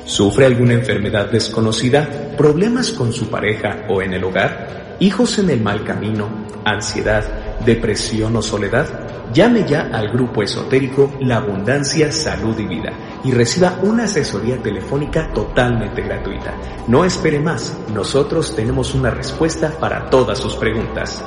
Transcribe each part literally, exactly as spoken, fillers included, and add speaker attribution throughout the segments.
Speaker 1: ¿Sufre alguna enfermedad desconocida, problemas con su pareja o en el hogar, hijos en el mal camino, ansiedad, depresión o soledad? Llame ya al grupo esotérico La Abundancia, Salud y Vida y reciba una asesoría telefónica totalmente gratuita. No espere más, nosotros tenemos una respuesta para todas sus preguntas.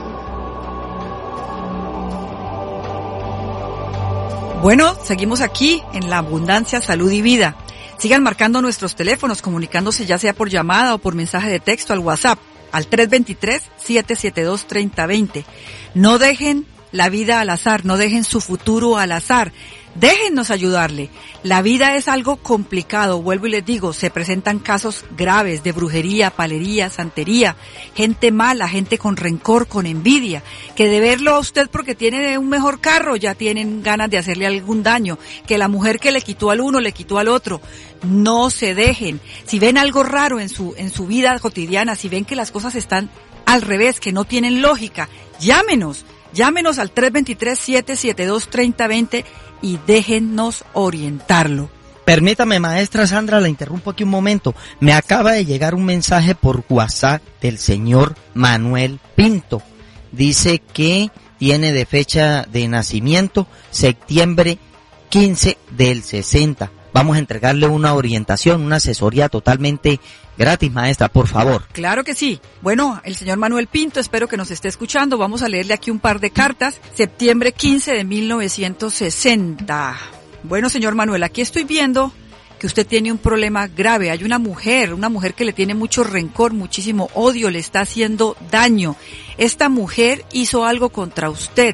Speaker 2: Bueno, seguimos aquí en La Abundancia, Salud y Vida. Sigan marcando nuestros teléfonos, comunicándose ya sea por llamada o por mensaje de texto al WhatsApp, al tres dos tres, siete siete dos, tres cero dos cero. No dejen la vida al azar, no dejen su futuro al azar. Déjennos ayudarle. La vida es algo complicado, vuelvo y les digo, se presentan casos graves de brujería, palería, santería, gente mala, gente con rencor, con envidia, que de verlo a usted porque tiene un mejor carro ya tienen ganas de hacerle algún daño, que la mujer que le quitó al uno le quitó al otro. No se dejen. Si ven algo raro en su, en su vida cotidiana, si ven que las cosas están al revés, que no tienen lógica, llámenos. Llámenos al tres dos tres, siete siete dos, tres cero dos cero y déjennos orientarlo.
Speaker 3: Permítame, maestra Sandra, la interrumpo aquí un momento. Me acaba de llegar un mensaje por WhatsApp del señor Manuel Pinto. Dice que tiene de fecha de nacimiento septiembre quince del sesenta. Vamos a entregarle una orientación, una asesoría totalmente gratis, maestra, por favor.
Speaker 2: Claro que sí. Bueno, el señor Manuel Pinto, espero que nos esté escuchando. Vamos a leerle aquí un par de cartas. Septiembre quince de mil novecientos sesenta. Bueno, señor Manuel, aquí estoy viendo que usted tiene un problema grave. Hay una mujer, una mujer que le tiene mucho rencor, muchísimo odio, le está haciendo daño. Esta mujer hizo algo contra usted.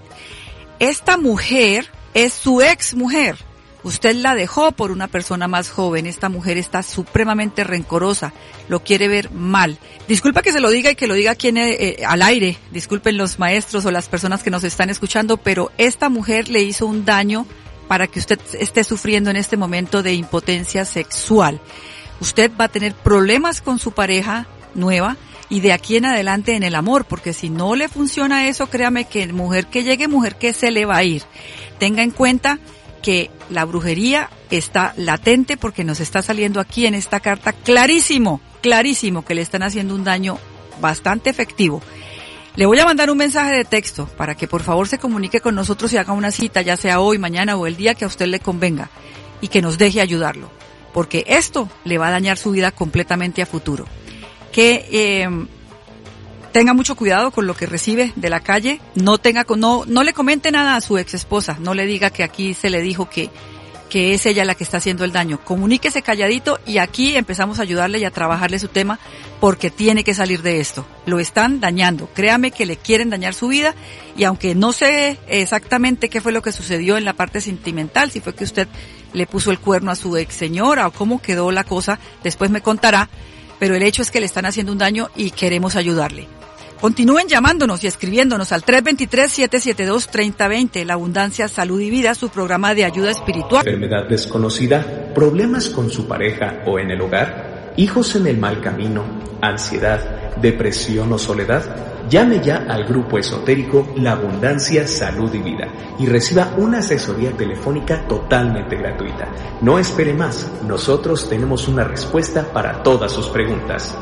Speaker 2: Esta mujer es su ex mujer. Usted la dejó por una persona más joven. Esta mujer está supremamente rencorosa, lo quiere ver mal. Disculpa que se lo diga y que lo diga aquí en, eh, al aire, disculpen los maestros o las personas que nos están escuchando, pero esta mujer le hizo un daño para que usted esté sufriendo en este momento de impotencia sexual. Usted va a tener problemas con su pareja nueva y de aquí en adelante en el amor, porque si no le funciona eso, créame que mujer que llegue, mujer que se le va a ir. Tenga en cuenta que la brujería está latente porque nos está saliendo aquí en esta carta clarísimo, clarísimo que le están haciendo un daño bastante efectivo. Le voy a mandar un mensaje de texto para que por favor se comunique con nosotros y haga una cita, ya sea hoy, mañana o el día que a usted le convenga y que nos deje ayudarlo, porque esto le va a dañar su vida completamente a futuro. Que eh, tenga mucho cuidado con lo que recibe de la calle, no tenga, no, no le comente nada a su ex esposa, no le diga que aquí se le dijo que, que es ella la que está haciendo el daño. Comuníquese calladito y aquí empezamos a ayudarle y a trabajarle su tema porque tiene que salir de esto. Lo están dañando, créame que le quieren dañar su vida y aunque no sé exactamente qué fue lo que sucedió en la parte sentimental, si fue que usted le puso el cuerno a su ex señora o cómo quedó la cosa, después me contará, pero el hecho es que le están haciendo un daño y queremos ayudarle. Continúen llamándonos y escribiéndonos al tres dos tres, siete siete dos, tres cero dos cero, La Abundancia, Salud y Vida, su programa de ayuda espiritual.
Speaker 1: Enfermedad desconocida, problemas con su pareja o en el hogar, hijos en el mal camino, ansiedad, depresión o soledad. Llame ya al grupo esotérico La Abundancia, Salud y Vida y reciba una asesoría telefónica totalmente gratuita. No espere más, nosotros tenemos una respuesta para todas sus preguntas.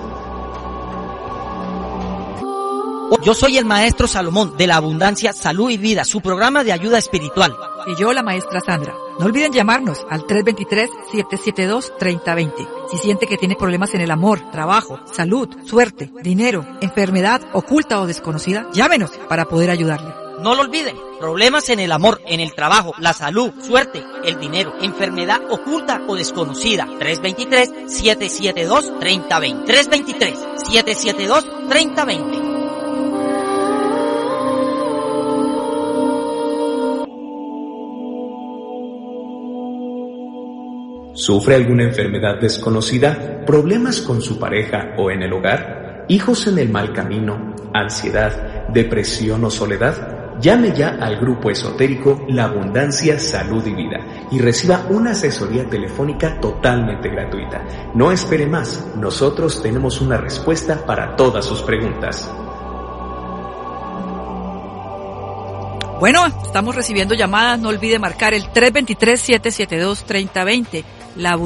Speaker 3: Yo soy el maestro Salomón de La Abundancia, Salud y Vida, su programa de ayuda espiritual.
Speaker 2: Y yo, la maestra Sandra. No olviden llamarnos al tres dos tres, siete siete dos, tres cero dos cero. Si siente que tiene problemas en el amor, trabajo, salud, suerte, dinero, enfermedad oculta o desconocida, llámenos para poder ayudarle.
Speaker 3: No lo olviden, problemas en el amor, en el trabajo, la salud, suerte, el dinero, enfermedad oculta o desconocida. tres dos tres, siete siete dos, tres cero dos cero. tres dos tres, siete siete dos, tres cero dos cero.
Speaker 1: ¿Sufre alguna enfermedad desconocida, problemas con su pareja o en el hogar, hijos en el mal camino, ansiedad, depresión o soledad? Llame ya al grupo esotérico La Abundancia, Salud y Vida y reciba una asesoría telefónica totalmente gratuita. No espere más, nosotros tenemos una respuesta para todas sus preguntas.
Speaker 2: Bueno, estamos recibiendo llamadas, no olvide marcar el tres dos tres, siete siete dos, tres cero dos cero. La